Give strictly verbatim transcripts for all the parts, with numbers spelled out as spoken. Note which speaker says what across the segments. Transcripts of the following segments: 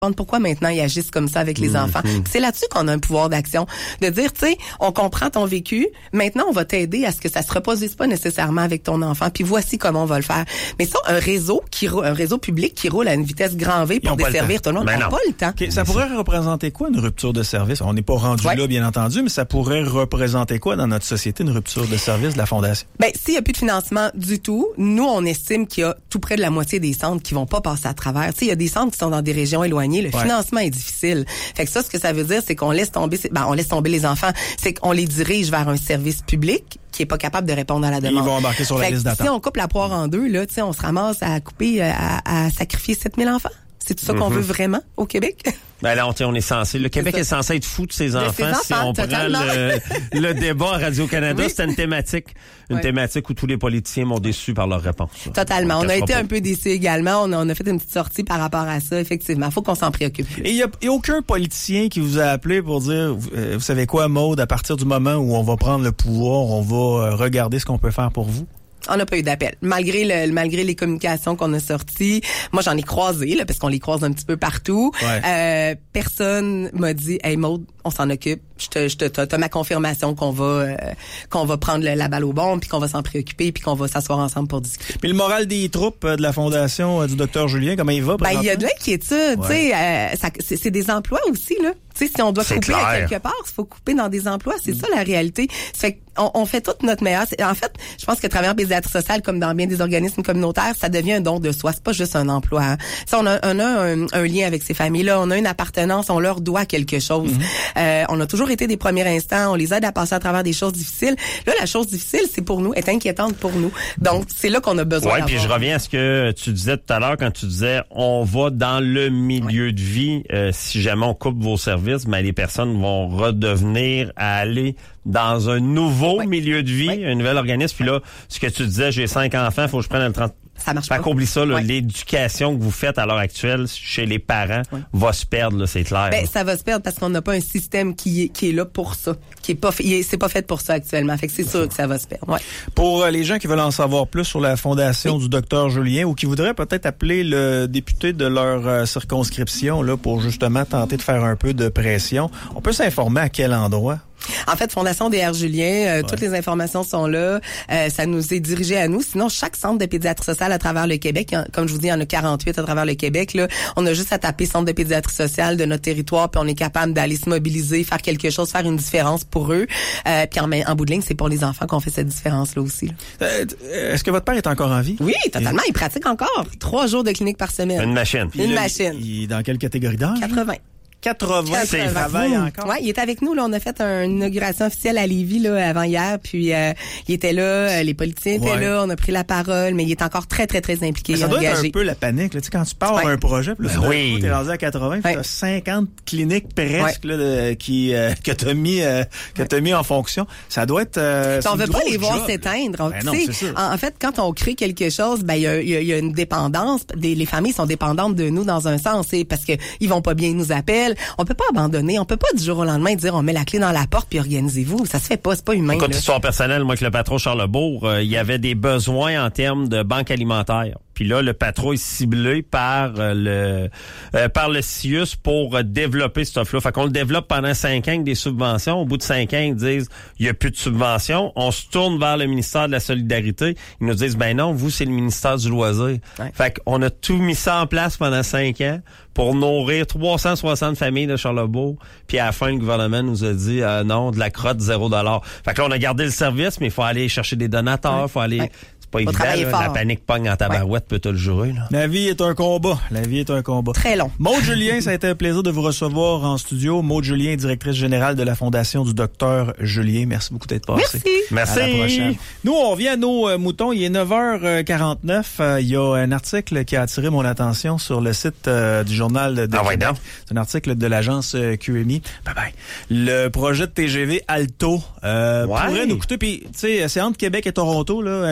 Speaker 1: pourquoi maintenant ils agissent comme ça avec les mmh, enfants. Mmh. C'est là-dessus qu'on a un pouvoir d'action. De dire, tu sais, on comprend ton vécu, maintenant on va t'aider à ce que ça se reproduise pas nécessairement avec ton enfant, puis voici comment on va le faire. Mais ça, un réseau qui un réseau public qui roule à une vitesse grand V pour desservir tout le monde, on n'a pas le temps.
Speaker 2: Okay, ça pourrait représenter quoi une rupture de service? On n'est pas rendu ouais. là, bien entendu, mais ça pourrait représenter quoi dans notre société, une rupture de service de la Fondation?
Speaker 1: Ben, s'il n'y a plus de financement du tout, nous, on estime qu'il y a tout près de la moitié des centres qui vont pas passer à travers. Tu sais, il y a des centres qui sont dans des régions éloignées. Le ouais. financement est difficile. Fait que ça, ce que ça veut dire, c'est qu'on laisse tomber, ben, on laisse tomber les enfants. C'est qu'on les dirige vers un service public qui est pas capable de répondre à la demande.
Speaker 2: Ils vont embarquer sur la
Speaker 1: fait
Speaker 2: liste d'attente.
Speaker 1: Si on coupe la poire en deux, là, tu sais, on se ramasse à couper, à, à sacrifier sept mille enfants. C'est tout ça qu'on mm-hmm. veut vraiment au Québec?
Speaker 3: Ben là, on, on est censé. Le Québec est, est censé être fou de ses enfants. De ses enfants si on totalement. prend le, le débat à Radio-Canada, oui. c'était une thématique. Une oui. thématique où tous les politiciens m'ont déçu par leurs réponses.
Speaker 1: Totalement. On, on a été
Speaker 3: pas.
Speaker 1: un peu déçus également. On a, on a fait une petite sortie par rapport à ça, effectivement. Il faut qu'on s'en préoccupe plus.
Speaker 2: Et il n'y a, a aucun politicien qui vous a appelé pour dire, euh, vous savez quoi, Maude, à partir du moment où on va prendre le pouvoir, on va euh, regarder ce qu'on peut faire pour vous?
Speaker 1: On n'a pas eu d'appel. Malgré le, malgré les communications qu'on a sorties, moi j'en ai croisé, là, parce qu'on les croise un petit peu partout. Ouais. Euh, personne m'a dit, hey Maude, on s'en occupe. Je te, je te, t'as, t'as ma confirmation qu'on va, euh, qu'on va prendre le, la balle au bon, puis qu'on va s'en préoccuper, puis qu'on va s'asseoir ensemble pour discuter.
Speaker 2: Puis le moral des troupes de la fondation euh, du docteur Julien, comment il va?
Speaker 1: Ben il y a de l'inquiétude, ouais. tu sais, euh, ça, c'est, c'est des emplois aussi là. Tu sais, si on doit c'est couper clair. à quelque part, il faut couper dans des emplois. C'est mmh. ça la réalité. Ça fait qu'on on fait toute notre meilleure. En fait, je pense que travers pédiatrie sociale, comme dans bien des organismes communautaires, ça devient un don de soi. C'est pas juste un emploi. Hein. Ça, on a, on a un, un lien avec ces familles-là. On a une appartenance. On leur doit quelque chose. Mmh. Euh, on a toujours été des premiers instants. On les aide à passer à travers des choses difficiles. Là, la chose difficile, c'est pour nous, est inquiétante pour nous. Donc, c'est là qu'on a besoin.
Speaker 3: Ouais, puis je reviens à ce que tu disais tout à l'heure quand tu disais, on va dans le milieu ouais. de vie. Euh, si jamais on coupe vos services, ben les personnes vont redevenir à aller dans un nouveau oui. milieu de vie, oui. un nouvel organisme. Puis là, ce que tu disais, j'ai cinq enfants, faut que je prenne le trente.
Speaker 1: Ça marche
Speaker 3: pas.
Speaker 1: pas.
Speaker 3: Oublie ça, là,
Speaker 1: ouais.
Speaker 3: l'éducation que vous faites à l'heure actuelle chez les parents ouais. va se perdre, là, c'est clair.
Speaker 1: Ben, ça va se perdre parce qu'on n'a pas un système qui est, qui est là pour ça. Qui est pas fait, c'est pas fait pour ça actuellement. Fait que c'est, c'est sûr ça. que ça va se perdre. Ouais.
Speaker 2: Pour euh, les gens qui veulent en savoir plus sur la fondation oui. du docteur Julien ou qui voudraient peut-être appeler le député de leur euh, circonscription là pour justement tenter de faire un peu de pression, on peut s'informer à quel endroit?
Speaker 1: En fait, Fondation D R Julien, euh, ouais. toutes les informations sont là. Euh, ça nous est dirigé à nous. Sinon, chaque centre de pédiatrie sociale à travers le Québec, comme je vous dis, il y en a quarante-huit à travers le Québec. Là, on a juste à taper centre de pédiatrie sociale de notre territoire, puis on est capable d'aller se mobiliser, faire quelque chose, faire une différence pour eux. Euh, puis en, en bout de ligne, c'est pour les enfants qu'on fait cette différence-là aussi. Là.
Speaker 2: Euh, est-ce que votre père est encore en vie?
Speaker 1: Oui, totalement. Et... Il pratique encore. Trois jours de clinique par semaine.
Speaker 3: Une machine.
Speaker 1: Puis une
Speaker 2: il,
Speaker 1: machine.
Speaker 2: Il est dans quelle catégorie d'âge?
Speaker 1: quatre-vingts.
Speaker 2: quatre-vingts, c'est il travaille encore.
Speaker 1: Ouais, il est avec nous là, on a fait une inauguration officielle à Lévis là avant hier, puis euh, il était là, euh, les politiciens étaient ouais. là, on a pris la parole, mais il est encore très très très impliqué,
Speaker 2: ça doit
Speaker 1: engagé.
Speaker 2: Être un peu la panique là, tu sais quand tu pars ouais. un projet, puis là, ben oui. tu es rendu à quatre-vingts, puis ouais. tu as cinquante cliniques presque ouais. là de, qui euh, que tu as mis euh, que ouais. tu as mis en fonction. Ça doit être euh,
Speaker 1: on veut pas les
Speaker 2: job.
Speaker 1: voir s'éteindre.
Speaker 2: Ben non, c'est
Speaker 1: en, en fait, quand on crée quelque chose, ben il y a, y, a, y a une dépendance, des, les familles sont dépendantes de nous dans un sens, c'est parce que ils vont pas bien, ils nous appellent. On peut pas abandonner On peut pas du jour au lendemain dire on met la clé dans la porte puis organisez-vous. Ça se fait pas, c'est pas humain.
Speaker 3: Écoute, histoire personnelle, moi avec le patron Charlebourg, euh, il y avait des besoins en termes de banque alimentaire. Puis là, le patron est ciblé par euh, le euh, par le C I U S pour euh, développer ce stuff-là. Fait qu'on le développe pendant cinq ans avec des subventions. Au bout de cinq ans, ils disent il y a plus de subventions. On se tourne vers le ministère de la Solidarité. Ils nous disent ben non, vous c'est le ministère du loisir. Ouais. Fait qu'on a tout mis ça en place pendant cinq ans pour nourrir trois cent soixante familles de Charlebourg. Puis à la fin, le gouvernement nous a dit euh, non, de la crotte zéro dollar. Fait que là, on a gardé le service, mais il faut aller chercher des donateurs, il ouais. faut aller. Ouais. Pas évident, là, la panique pogne en tabarouette, ouais. peut te le jurer. Là.
Speaker 2: La vie est un combat. La vie est un combat.
Speaker 1: Très long.
Speaker 2: Maude Julien, ça a été un plaisir de vous recevoir en studio. Maude Julien, directrice générale de la Fondation du docteur Julien. Merci beaucoup d'être passé.
Speaker 1: Merci.
Speaker 3: Merci.
Speaker 2: À la prochaine. Nous, on revient à nos euh, moutons. Il est neuf heures quarante-neuf. Euh, il y a un article qui a attiré mon attention sur le site euh, du Journal de
Speaker 3: ah,
Speaker 2: Québec.
Speaker 3: Ouais,
Speaker 2: c'est un article de l'agence euh, Q M I. Bye bye. Le projet de T G V Alto euh, ouais. pourrait nous coûter. Puis, tu sais, c'est entre Québec et Toronto, là, un train grand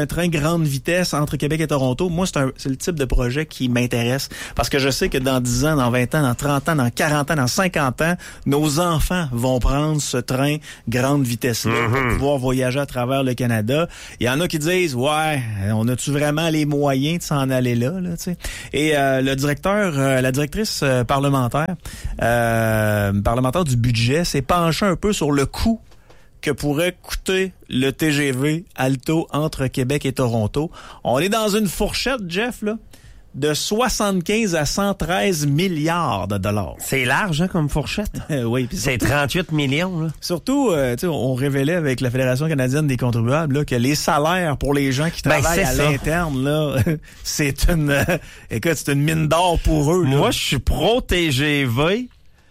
Speaker 2: grande vitesse entre Québec et Toronto, moi, c'est, un, c'est le type de projet qui m'intéresse parce que je sais que dans dix ans, dans vingt ans, dans trente ans, dans quarante ans, dans cinquante ans, nos enfants vont prendre ce train grande vitesse-là mm-hmm. pour pouvoir voyager à travers le Canada. Il y en a qui disent, ouais, on a-tu vraiment les moyens de s'en aller là, là, tu sais. Et euh, le directeur, euh, la directrice euh, parlementaire, euh, parlementaire du budget s'est penché un peu sur le coût que pourrait coûter le T G V Alto entre Québec et Toronto. On est dans une fourchette, Jeff, là, de soixante-quinze à cent treize milliards de dollars.
Speaker 3: C'est large, hein, comme fourchette.
Speaker 2: Oui.
Speaker 3: Puis c'est trente-huit millions, là.
Speaker 2: Surtout, euh, tu sais, on révélait avec la Fédération canadienne des contribuables, là, que les salaires pour les gens qui travaillent ben, à ça. l'interne, là, c'est une, euh, écoute, c'est une mine d'or pour eux, là.
Speaker 3: Moi, je suis pro T G V.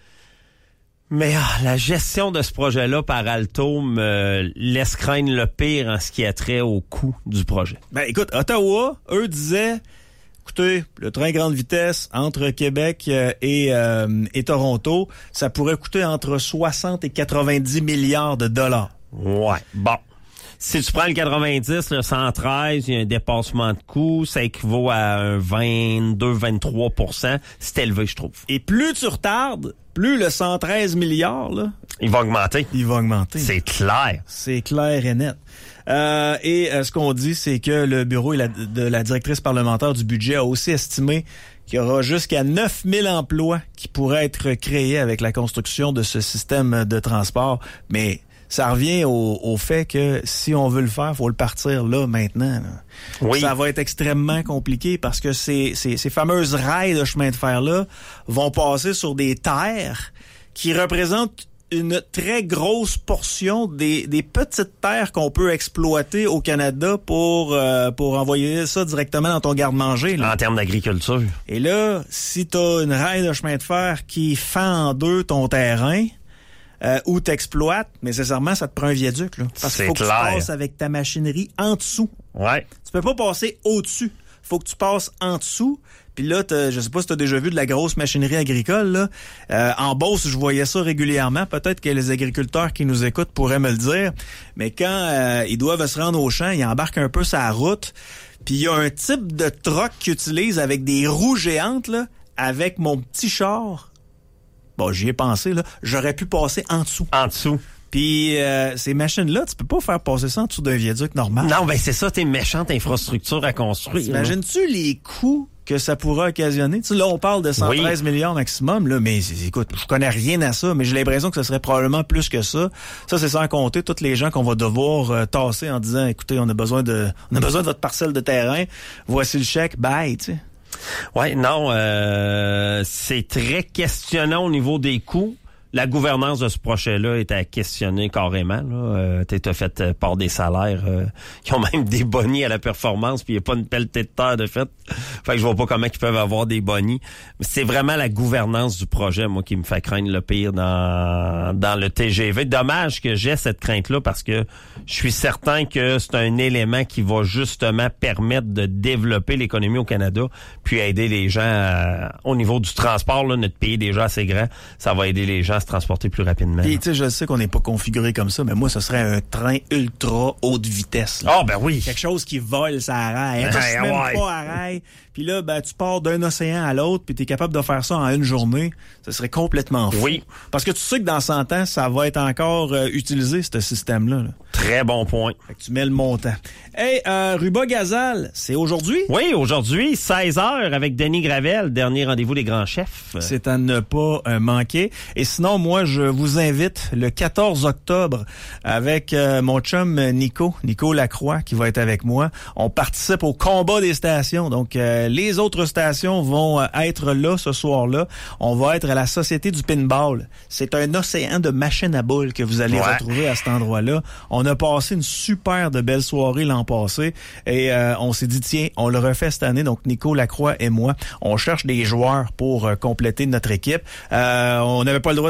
Speaker 3: Mais ah, la gestion de ce projet-là par Alto me laisse craindre le pire en ce qui a trait au coût du projet.
Speaker 2: Ben écoute, Ottawa, eux disaient, écoutez, le train grande vitesse entre Québec euh, et, euh, et Toronto, ça pourrait coûter entre soixante et quatre-vingt-dix milliards de dollars.
Speaker 3: Ouais, bon. Si tu prends le quatre-vingt-dix, le cent treize, il y a un dépassement de coût, ça équivaut à un vingt-deux à vingt-trois pour cent. C'est élevé, je trouve.
Speaker 2: Et plus tu retardes, plus le cent treize milliards, là...
Speaker 3: Il va augmenter.
Speaker 2: Il va augmenter.
Speaker 3: C'est clair.
Speaker 2: C'est clair et net. Euh, et euh, ce qu'on dit, c'est que le bureau et la, de la directrice parlementaire du budget a aussi estimé qu'il y aura jusqu'à neuf mille emplois qui pourraient être créés avec la construction de ce système de transport. Mais... ça revient au, au fait que si on veut le faire, faut le partir là, maintenant. Là.
Speaker 3: Oui.
Speaker 2: Ça va être extrêmement compliqué parce que ces, ces, ces fameuses rails de chemin de fer-là vont passer sur des terres qui représentent une très grosse portion des, des petites terres qu'on peut exploiter au Canada pour, euh, pour envoyer ça directement dans ton garde-manger. Là.
Speaker 3: En termes d'agriculture.
Speaker 2: Et là, si t'as une rail de chemin de fer qui fend en deux ton terrain... Euh, où t'exploites, mais nécessairement, ça te prend un viaduc, là. Parce qu'il faut que
Speaker 3: clair.
Speaker 2: tu passes avec ta machinerie en dessous.
Speaker 3: Ouais.
Speaker 2: Tu peux pas passer au-dessus. Faut que tu passes en dessous. Puis là, t'as, je sais pas si t'as déjà vu de la grosse machinerie agricole, là. Euh, en Beauce, je voyais ça régulièrement. Peut-être que les agriculteurs qui nous écoutent pourraient me le dire. Mais quand euh, ils doivent se rendre au champ, ils embarquent un peu sur la route. Puis il y a un type de troc qu'ils utilisent avec des roues géantes, là, avec mon petit char. Bon, j'y ai pensé, là. J'aurais pu passer en dessous.
Speaker 3: En dessous.
Speaker 2: Puis euh, ces machines-là, tu peux pas faire passer ça en dessous d'un viaduc normal.
Speaker 3: Non, ben c'est ça, tes méchantes infrastructures à construire.
Speaker 2: Imagines-tu les coûts que ça pourra occasionner? Tu sais, là, on parle de cent treize oui. milliards maximum, là, mais écoute, je connais rien à ça, mais j'ai l'impression que ce serait probablement plus que ça. Ça, c'est sans compter tous les gens qu'on va devoir euh, tasser en disant, écoutez, on a besoin de on a besoin de votre parcelle de terrain, voici le chèque, bye, tu sais.
Speaker 3: Ouais, non, euh, c'est très questionnant au niveau des coûts. La gouvernance de ce projet-là est à questionner carrément. Là. Euh, tu as fait part des salaires euh, qui ont même des bonnies à la performance, puis il n'y a pas une pelletée de terre de fait. Fait que je vois pas comment ils peuvent avoir des bonnies. C'est vraiment la gouvernance du projet, moi, qui me fait craindre le pire dans dans le T G V. Dommage que j'ai cette crainte-là parce que je suis certain que c'est un élément qui va justement permettre de développer l'économie au Canada, puis aider les gens à, au niveau du transport. Là, notre pays est déjà assez grand, ça va aider les gens à se transporter plus rapidement.
Speaker 2: Puis tu sais, je sais qu'on n'est pas configuré comme ça, mais moi, ce serait un train ultra haute vitesse.
Speaker 3: Ah, oh, ben oui.
Speaker 2: Quelque chose qui vole ça rail.
Speaker 3: Hey,
Speaker 2: hey, même
Speaker 3: ouais.
Speaker 2: pas à rail. Puis là, ben, tu pars d'un océan à l'autre, puis t'es capable de faire ça en une journée. Ça serait complètement fou.
Speaker 3: Oui.
Speaker 2: Parce que tu sais que dans cent ans, ça va être encore euh, utilisé, ce système-là. Là.
Speaker 3: Très bon point.
Speaker 2: Fait que tu mets le montant. Hey, euh, Ruba Gazal, c'est aujourd'hui?
Speaker 3: Oui, aujourd'hui, seize heures avec Denis Gravel, dernier rendez-vous des grands chefs.
Speaker 2: C'est à ne pas euh, manquer. Et sinon, moi, je vous invite le quatorze octobre avec euh, mon chum Nico, Nico Lacroix, qui va être avec moi. On participe au combat des stations. Donc, euh, les autres stations vont euh, être là ce soir-là. On va être à la Société du Pinball. C'est un océan de machines à boules que vous allez ouais. retrouver à cet endroit-là. On a passé une super de belle soirée l'an passé et euh, on s'est dit, tiens, on le refait cette année. Donc, Nico Lacroix et moi, on cherche des joueurs pour euh, compléter notre équipe. Euh, on n'avait pas le droit de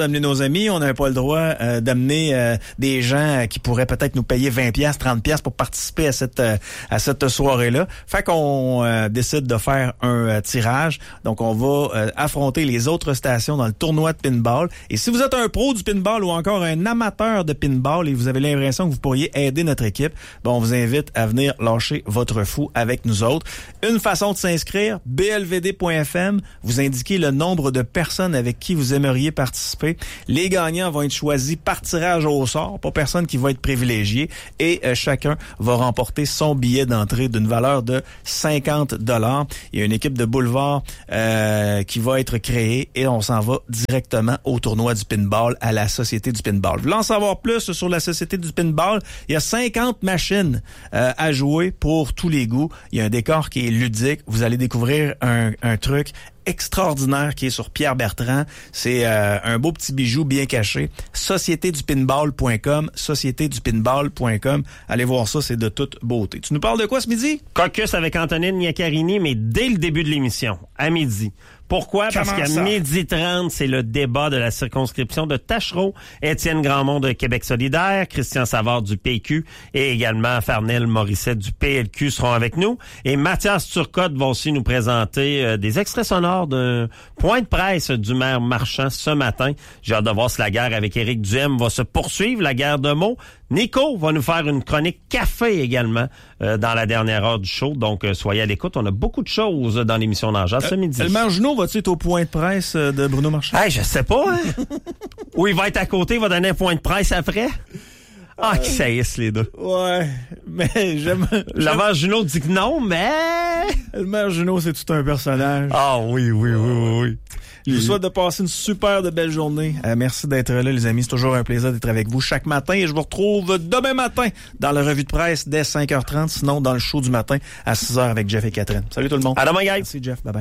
Speaker 2: d'amener nos amis, on n'a pas le droit euh, d'amener euh, des gens qui pourraient peut-être nous payer vingt piastres, trente piastres pour participer à cette euh, à cette soirée-là. Fait qu'on euh, décide de faire un euh, tirage. Donc, on va euh, affronter les autres stations dans le tournoi de pinball. Et si vous êtes un pro du pinball ou encore un amateur de pinball et vous avez l'impression que vous pourriez aider notre équipe, ben, on vous invite à venir lâcher votre fou avec nous autres. Une façon de s'inscrire, b l v d point f m, vous indiquez le nombre de personnes avec qui vous aimeriez participer. Les gagnants vont être choisis par tirage au sort, pas personne qui va être privilégié, et euh, chacun va remporter son billet d'entrée d'une valeur de cinquante dollars. Il y a une équipe de boulevard euh, qui va être créée et on s'en va directement au tournoi du pinball à la Société du pinball. Vous voulez en savoir plus sur la Société du pinball? Il y a cinquante machines euh, à jouer pour tous les goûts. Il y a un décor qui est ludique. Vous allez découvrir un, un truc extraordinaire qui est sur Pierre Bertrand. C'est euh, un beau petit bijou bien caché. société du pinball point com, société du pinball point com. Allez voir ça, c'est de toute beauté. Tu nous parles de quoi ce midi?
Speaker 3: Caucus avec Antonine Niacarini, mais dès le début de l'émission, à midi. Pourquoi? Parce qu'à midi trente, c'est le débat de la circonscription de Tachereau. Étienne Grandmont de Québec solidaire, Christian Savard du P Q et également Farnel Morissette du P L Q seront avec nous. Et Mathias Turcotte va aussi nous présenter euh, des extraits sonores d'un point de presse du maire Marchand ce matin. J'ai hâte de voir si la guerre avec Éric Duhem va se poursuivre, la guerre de mots. Nico va nous faire une chronique café également euh, dans la dernière heure du show. Donc, euh, soyez à l'écoute. On a beaucoup de choses dans l'émission d'Angers ce midi.
Speaker 2: Le Marginot va-tu être au point de presse de Bruno Marchand?
Speaker 3: Hey, je sais pas. Hein? Ou il va être à côté, il va donner un point de presse après. Ah, euh, qui saillissent les deux.
Speaker 2: Ouais, mais j'aime...
Speaker 3: Le Marginot dit que non, mais...
Speaker 2: Le Marginot, c'est tout un personnage.
Speaker 3: Ah oui, oui, oui, oui, oui.
Speaker 2: Je vous souhaite de passer une super de belle journée. Euh, merci d'être là, les amis. C'est toujours un plaisir d'être avec vous chaque matin. Et je vous retrouve demain matin dans la revue de presse dès cinq heures trente. Sinon, dans le show du matin à six heures avec Jeff et Catherine. Salut tout le monde.
Speaker 3: À demain, guys.
Speaker 2: Merci, Jeff. Bye-bye.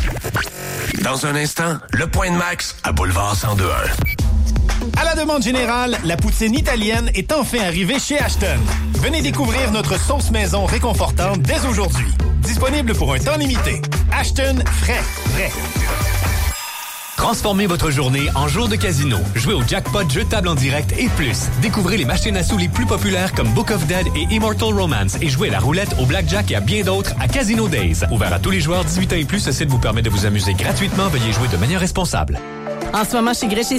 Speaker 4: Dans un instant, le Point de Max à Boulevard cent deux un.
Speaker 5: À la demande générale, la poutine italienne est enfin arrivée chez Ashton. Venez découvrir notre sauce maison réconfortante dès aujourd'hui. Disponible pour un temps limité. Ashton, frais, frais.
Speaker 6: Transformez votre journée en jour de casino. Jouez au jackpot, jeu de table en direct et plus. Découvrez les machines à sous les plus populaires comme Book of Dead et Immortal Romance et jouez à la roulette, au blackjack et à bien d'autres à Casino Days. Ouvert à tous les joueurs dix-huit ans et plus, ce site vous permet de vous amuser gratuitement. Veuillez jouer de manière responsable.
Speaker 7: En ce moment, chez Grèche